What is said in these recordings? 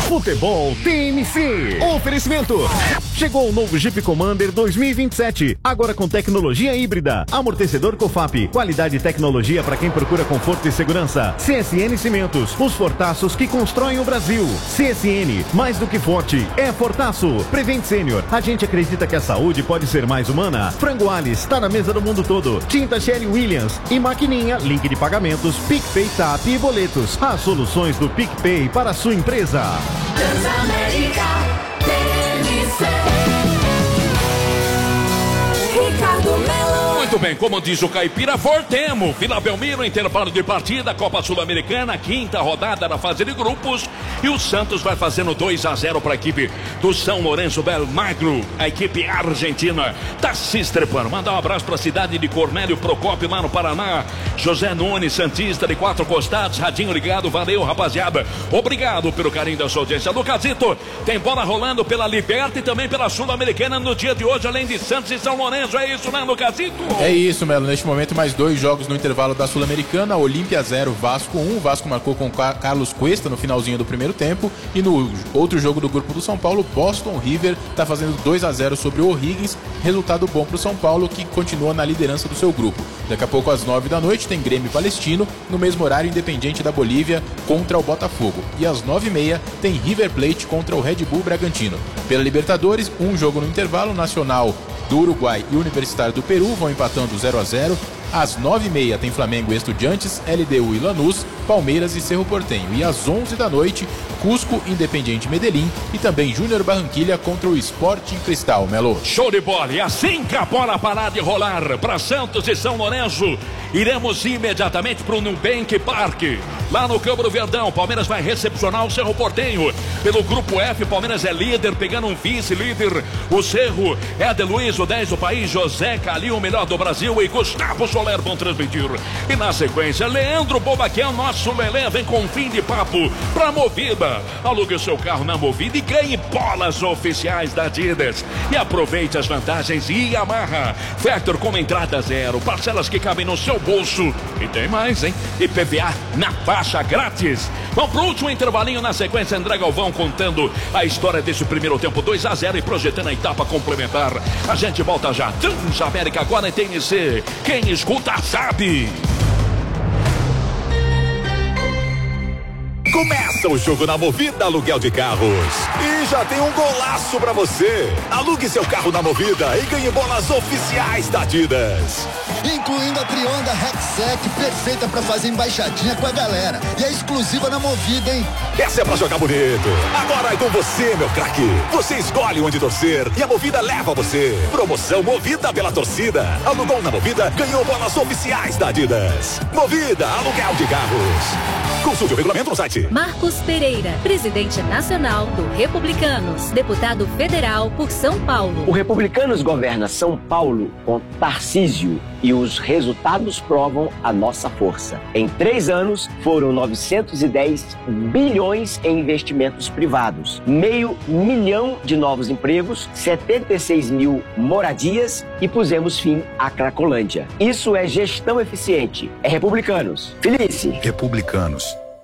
Futebol TMC. Oferecimento. Chegou o novo Jeep Commander 2027. Agora com tecnologia híbrida. Amortecedor COFAP. Qualidade e tecnologia para quem procura conforto e segurança. CSN Cimentos. Os fortaços que constroem o Brasil. CSN. Mais do que forte. É fortaço. Prevent Senior. A gente acredita que a saúde pode ser mais humana. Frango Alice. Está na mesa do mundo todo. Tinta Sherry Williams. E maquininha. Link de pagamentos. PicPay, TAP e boletos. As soluções do PicPay para a sua empresa. Transamérica TMC. Ricardo Melo. Muito bem, como diz o Caipira, Fortemo, Vila Belmiro, intervalo de partida, Copa Sul-Americana, quinta rodada da fase de grupos, e o Santos vai fazendo 2-0 para a equipe do São Lourenço Belmagro, a equipe argentina tá se estrepando. Mandar um abraço para a cidade de Cornélio Procópio, lá no Paraná, José Nunes, Santista de Quatro Costados, radinho ligado, valeu rapaziada, obrigado pelo carinho da sua audiência. Lucasito, tem bola rolando pela Liberta e também pela Sul-Americana no dia de hoje, além de Santos e São Lourenço, é isso, né, Lucasito? É isso, Melo. Neste momento, mais 2 jogos no intervalo da Sul-Americana. Olímpia 0, Vasco 1. O Vasco marcou com Carlos Cuesta no finalzinho do primeiro tempo. E no outro jogo do grupo do São Paulo, Boston River está fazendo 2-0 sobre o O'Higgins. Resultado bom para o São Paulo, que continua na liderança do seu grupo. Daqui a pouco, às 9 da noite, tem Grêmio Palestino. No mesmo horário, Independiente da Bolívia contra o Botafogo. E às 9h30, tem River Plate contra o Red Bull Bragantino. Pela Libertadores, um jogo no intervalo. Nacional do Uruguai e Universitário do Peru vão empatando 0-0. Às 9h30 tem Flamengo e Estudiantes, LDU e Lanús, Palmeiras e Cerro Porteño. E às 11 da noite, Cusco, Independiente Medellín e também Júnior Barranquilha contra o Sporting Cristal. Melo. Show de bola. E assim que a bola parar de rolar para Santos e São Lourenço, iremos imediatamente para o Nubank Park. Lá no Campo do Verdão, Palmeiras vai recepcionar o Cerro Porteño. Pelo grupo F, Palmeiras é líder, pegando um vice-líder. O Cerro é de Luiz, o 10 do país, José Calil, o melhor do Brasil, e Gustavo Soler vão transmitir. E na sequência, Leandro Bobaquel, nosso Lelé, vem com fim de papo pra Movida. Alugue o seu carro na Movida e ganhe bolas oficiais da Adidas. E aproveite as vantagens Yamaha. Factor com entrada 0, parcelas que cabem no seu bolso. E tem mais, hein? IPVA na faixa grátis. Vamos pro último intervalinho. Na sequência, André Galvão contando a história desse primeiro tempo 2-0 e projetando a etapa complementar. A gente volta já. Transamérica agora em TNC. Quem escuta sabe. Começa o jogo na Movida Aluguel de Carros. E já tem um golaço pra você. Alugue seu carro na Movida e ganhe bolas oficiais da Adidas. Incluindo a Trionda Rexec, perfeita pra fazer embaixadinha com a galera. E é exclusiva na Movida, hein? Essa é pra jogar bonito. Agora é com você, meu craque. Você escolhe onde torcer e a Movida leva você. Promoção Movida pela torcida. Alugou na Movida, ganhou bolas oficiais da Adidas. Movida Aluguel de Carros. Consulte o regulamento no site. Marcos Pereira, presidente nacional do Republicanos, deputado federal por São Paulo. O Republicanos governa São Paulo com Tarcísio e os resultados provam a nossa força. Em 3 anos, foram 910 bilhões em investimentos privados, 500 mil de novos empregos, 76 mil moradias e pusemos fim à Cracolândia. Isso é gestão eficiente. É Republicanos. Felice. Republicanos.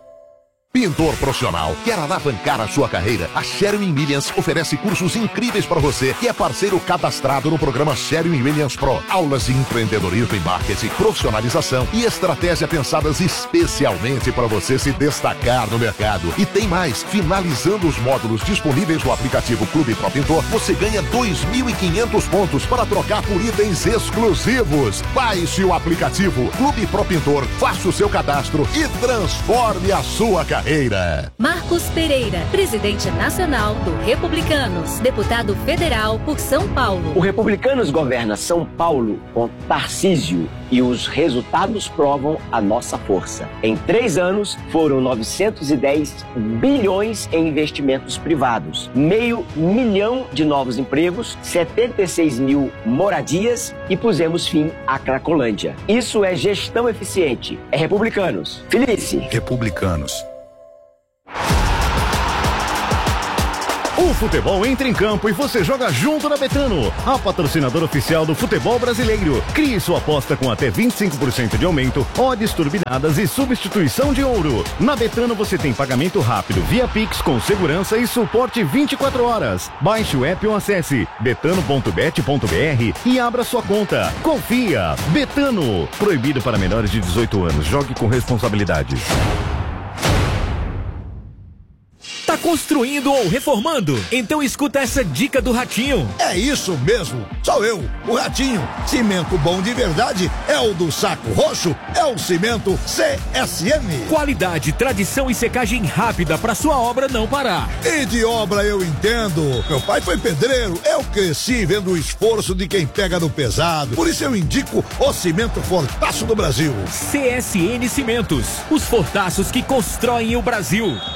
Pintor profissional, quer alavancar a sua carreira? A Sherwin Williams oferece cursos incríveis para você que é parceiro cadastrado no programa Sherwin Williams Pro. Aulas de empreendedorismo e marketing, profissionalização e estratégia pensadas especialmente para você se destacar no mercado. E tem mais, finalizando os módulos disponíveis no aplicativo Clube Pro Pintor, você ganha 2.500 pontos para trocar por itens exclusivos. Baixe o aplicativo Clube Pro Pintor, faça o seu cadastro e transforme a sua carreira. Marcos Pereira, presidente nacional do Republicanos, deputado federal por São Paulo. O Republicanos governa São Paulo com Tarcísio e os resultados provam a nossa força. Em 3 anos, foram 910 bilhões em investimentos privados, 500 mil de novos empregos, 76 mil moradias e pusemos fim à Cracolândia. Isso é gestão eficiente. É Republicanos. Felice. Republicanos. O futebol entra em campo e você joga junto na Betano, a patrocinadora oficial do futebol brasileiro. Crie sua aposta com até 25% de aumento, odds turbinadas e substituição de ouro. Na Betano você tem pagamento rápido via Pix com segurança e suporte 24 horas. Baixe o app ou acesse betano.bet.br e abra sua conta. Confia! Betano. Proibido para menores de 18 anos. Jogue com responsabilidade. Tá construindo ou reformando? Então escuta essa dica do Ratinho. É isso mesmo, sou eu, o Ratinho. Cimento bom de verdade é o do Saco Roxo, é o cimento CSM. Qualidade, tradição e secagem rápida para sua obra não parar. E de obra eu entendo. Meu pai foi pedreiro, eu cresci vendo o esforço de quem pega no pesado. Por isso eu indico o cimento Fortaço do Brasil. CSN Cimentos, os fortaços que constroem o Brasil.